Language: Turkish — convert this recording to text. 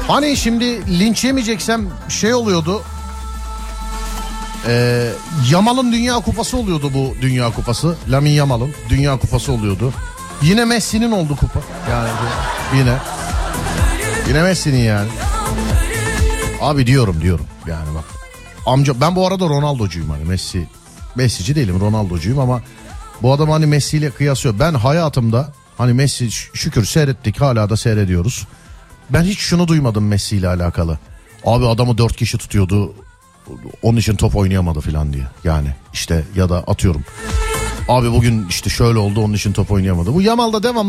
Hani şimdi linç yemeyeceksem şey oluyordu. Yamal'ın Dünya Kupası oluyordu, bu Dünya Kupası. Lamine Yamal'ın Dünya Kupası oluyordu. Yine Messi'nin oldu kupa. Yani yine Messi'nin yani. Abi diyorum yani bak. Amca ben bu arada Ronaldo'cuyum, hani Messi'ci değilim, Ronaldo'cuyum ama bu adam hani Messi ile kıyaslıyor. Ben hayatımda hani Messi şükür seyrettik, hala da seyrediyoruz. Ben hiç şunu duymadım Messi ile alakalı. Abi adamı 4 kişi tutuyordu, onun için top oynayamadı falan diye. Yani işte ya da atıyorum. Abi bugün işte şöyle oldu, onun için top oynayamadı. Bu Yamal'da devam.